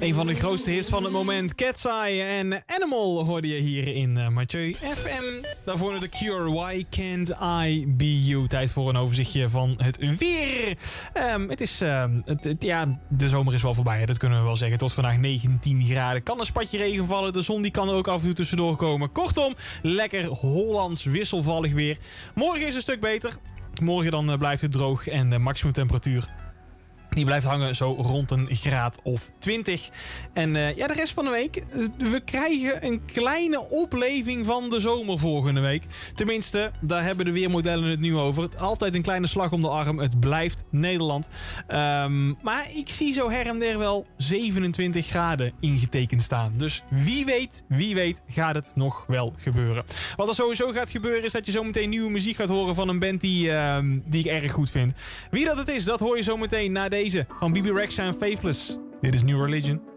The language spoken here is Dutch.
Een van de grootste hits van het moment. Cat's Eye en Animal hoorde je hier in Mathieu FM. Daarvoor The Cure, Why Can't I Be You. Tijd voor een overzichtje van het weer. De zomer is wel voorbij, dat kunnen we wel zeggen. Tot vandaag 19 graden. Kan een spatje regen vallen. De zon die kan er ook af en toe tussendoor komen. Kortom, lekker Hollands wisselvallig weer. Morgen is een stuk beter. Morgen dan blijft het droog en de maximumtemperatuur die blijft hangen zo rond een graad of 20. En de rest van de week, we krijgen een kleine opleving van de zomer volgende week. Tenminste, daar hebben de weermodellen het nu over. Altijd een kleine slag om de arm. Het blijft Nederland. Maar ik zie zo her en der wel 27 graden ingetekend staan. Dus wie weet gaat het nog wel gebeuren. Wat er sowieso gaat gebeuren is dat je zometeen nieuwe muziek gaat horen van een band die ik erg goed vind. Wie dat het is, dat hoor je zometeen na deze van BB Rexha en Faithless. Dit is New Religion.